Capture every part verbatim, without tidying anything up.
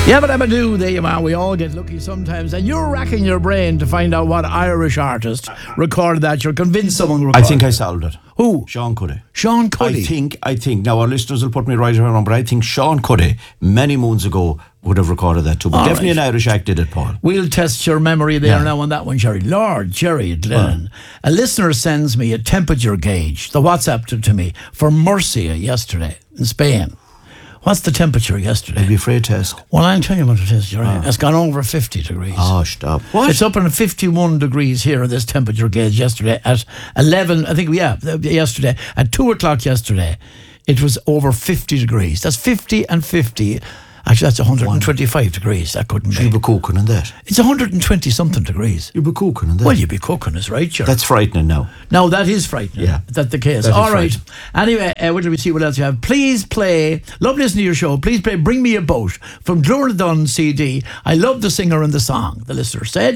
Yeah, but I do. There you are. We all get lucky sometimes, and you're racking your brain to find out what Irish artist recorded that. You're convinced someone recorded. I think I solved it. Who? Sean Cuddy. Sean Cuddy. I think. I think. Now our listeners will put me right around, but I think Sean Cuddy many moons ago would have recorded that too. But all definitely right. An Irish act did it, Paul. We'll test your memory there Yeah. now on that one, Jerry. Lord, Jerry Glennon. A listener sends me a temperature gauge, the WhatsApp to, to me, for Murcia yesterday in Spain. What's the temperature yesterday? I'd be afraid to ask. Well, I'll tell you what it is, Jerry. Oh. It's gone over fifty degrees. Oh, stop. What? It's up in fifty-one degrees here at this temperature gauge yesterday at eleven, I think, yeah, yesterday, at two o'clock yesterday, it was over fifty degrees. That's fifty and fifty. Actually, that's one hundred twenty-five degrees. That couldn't be. You'd be cooking in that. It's one hundred twenty something degrees. You'd be cooking in that. Well, you'd be cooking is right, sure. That's frightening now. No, that is frightening. Yeah. That's the case. That is All right. frightening. Anyway, uh, what do we see? What else you have? Please play. Love listening to your show. Please play Bring Me a Boat from Drura Dunn C D. I love the singer and the song, the listener said.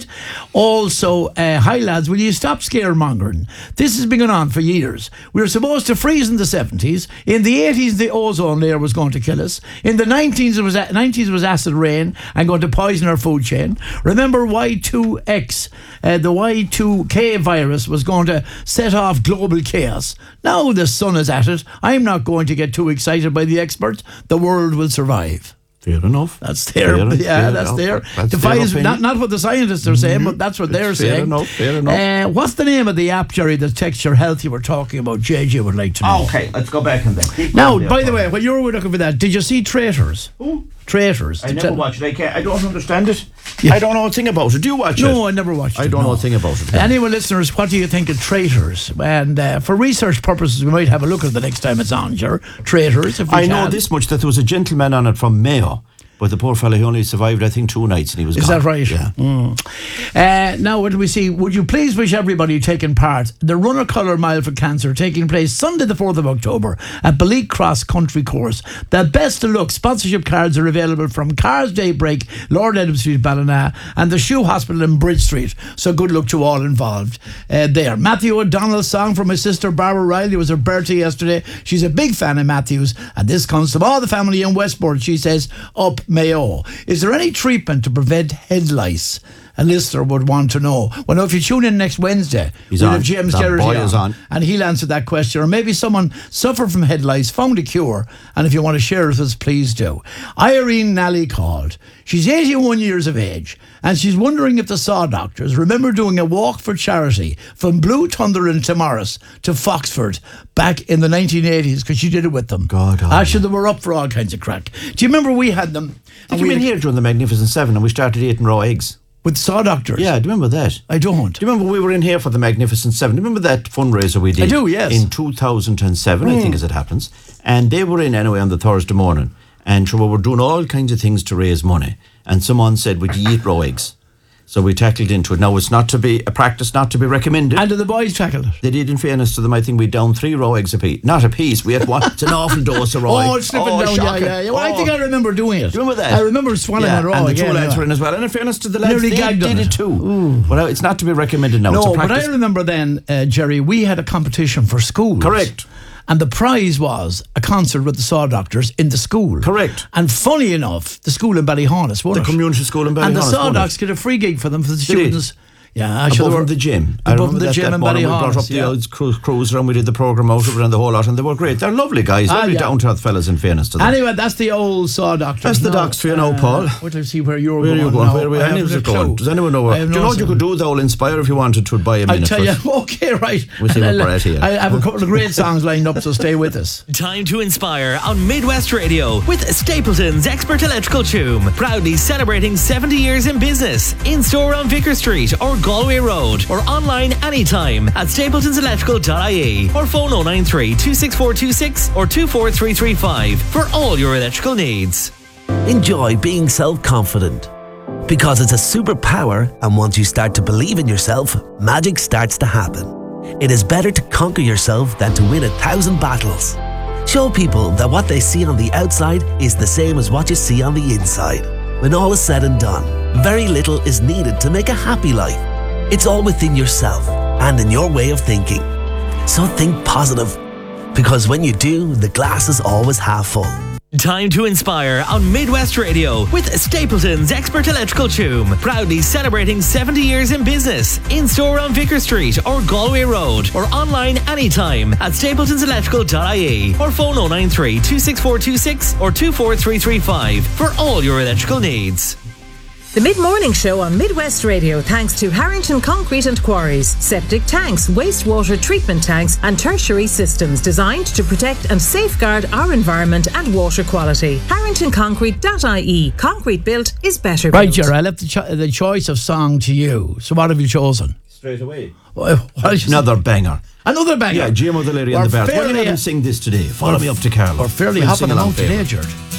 Also, uh, hi lads, will you stop scaremongering? This has been going on for years. We were supposed to freeze in the seventies. In the eighties, the ozone layer was going to kill us. In the nineties, it was, nineties, it was acid rain and going to poison our food chain. Remember Y two X, uh, the Y two K virus was going to set off global chaos. Now the sun is at it. I'm not going to get too excited by the experts. The world will survive. Fair enough. That's there. Fair, yeah, fair that's enough. there. That's Defies their not, not what the scientists are saying, but that's what they're It's fair saying. enough, fair enough. Uh, what's the name of the app, Jerry, that texts your health you were talking about? J J would like to know. Okay, let's go back and then. Keep Now, going there, by the Paul. way, when you were looking for that, did you see Traitors? Who? Traitors. I The never te- watched it. I, can't, I don't understand it. Yeah. I don't know a thing about it. Do you watch it? No, I never watched it. I don't no. know a thing about it. Anyway, listeners, what do you think of Traitors? And uh, for research purposes, we might have a look at it the next time it's on, sure. Traitors, if we I can. know this much, that there was a gentleman on it from Mayo, but the poor fella, he only survived, I think, two nights and he was Is gone. that right? Yeah. Mm. Uh, now, what do we see? Would you please wish everybody taking part the Runner Colour Mile for Cancer taking place Sunday the fourth of October at Beleek Cross Country Course. The best of luck. Sponsorship cards are available from Cars Daybreak, Lord Edmund Street, Ballina, and the Shoe Hospital in Bridge Street. So good luck to all involved uh, there. Matthew O'Donnell's song from my sister Barbara Riley was her birthday yesterday. She's a big fan of Matthew's, and this comes from all the family in Westport. She says, up Mayo. Is there any treatment to prevent head lice? A listener would want to know. Well, now, if you tune in next Wednesday, He's we'll on. have James That Geraghty boy is on. and he'll answer that question. Or maybe someone suffered from head lice, found a cure, and if you want to share it with us, please do. Irene Nally called. She's eighty-one years of age, and she's wondering if the Saw Doctors remember doing a walk for charity from Blue Thunder in Tamaris to Foxford back in the nineteen eighties, because she did it with them. God, oh, Actually, they were up for all kinds of crack. Do you remember we had them? Did and you we mean had- here during the Magnificent Seven and we started eating raw eggs? With Saw Doctors? Yeah, do you remember that? I don't. Do you remember we were in here for the Magnificent Seven? Do you remember that fundraiser we did? I do, yes. In two thousand seven, Mm. I think, as it happens. And they were in anyway on the Thursday morning. And so we were doing all kinds of things to raise money. And someone said, would you eat raw eggs? So we tackled into it. Now, it's not to be a practice, not to be recommended. And did the boys tackle it? They did, in fairness to them. I think we downed three raw eggs a piece. Not a piece. We had one. It's an awful dose of raw Oh, eggs. it's slipping down. shocking. Yeah, yeah, yeah. Well, I Oh. think I remember doing it. Do you remember that? I remember swallowing yeah, it raw. and the two again, lads yeah. were in as well. And in fairness to the lads, Nearly they gagged on did it. it too. Well, it's not to be recommended now. It's No, a but practice. I remember then, uh, Jerry, we had a competition for schools. Correct. And the prize was a concert with the Saw Doctors in the school. Correct. And funny enough, the school in Ballyhonus, wasn't The it? community school in Ballyhonus. And the Saw wasn't it? Docs get a free gig for them, for the Did students. Yeah, actually, Above they were- from the gym. I above remember the that, gym that in morning we brought Ballyhonus, up the yeah. old cru- cruiser and we did the programme out of it and the whole lot, and they were great. They're lovely guys, Ah, lovely yeah. down-to-earth fellas, in fairness to them. Anyway, that's the old Saw Doctors. That's the now. docs for you now, Paul. Wait till I see where you're Where are going you going? now. Where are we? I I haven't was a it going? clue. Does anyone know I where? have Do you no know what you idea. could do, though, Inspire, if you wanted to buy a I minute? tell for you, us? okay, right. We'll see And what I'll- we're at here. I have a couple of great songs lined up, so stay with us. Time to inspire on Midwest Radio with Stapleton's Expert Electrical Tomb. Proudly celebrating seventy years in business. In store on Vicar Street or Galway Road, or online anytime at stapletons electrical dot I E, or phone oh nine three, two six four two six or two four three three five for all your electrical needs. Enjoy being self-confident. Because it's a superpower, and once you start to believe in yourself, magic starts to happen. It is better to conquer yourself than to win a thousand battles. Show people that what they see on the outside is the same as what you see on the inside. When all is said and done, very little is needed to make a happy life. It's all within yourself and in your way of thinking. So think positive, because when you do, the glass is always half full. Time to inspire on Midwest Radio with Stapleton's Expert Electrical Choom. Proudly celebrating seventy years in business. In store on Vicar Street or Galway Road, or online anytime at stapletons electrical dot I E, or phone oh nine three, two six four two six or two four three three five for all your electrical needs. The Mid-Morning Show on Midwest Radio thanks to Harrington Concrete and Quarries. Septic tanks, wastewater treatment tanks and tertiary systems designed to protect and safeguard our environment and water quality. harrington concrete dot I E. Concrete built is better Right, built. Jerry, I left the, cho- the choice of song to you. So what have you chosen? Straight away. What, what is- Another banger. Another banger. Yeah, G M O the Lady and the Bears. Why don't you let him sing this today? Follow me up to Carlo. We're fairly We'll hopping sing along along today, favour. George.